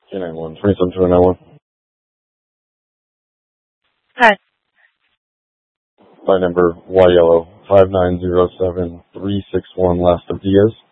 K91, 27 Hi. By number Y Yellow, 5907361 last of Diaz.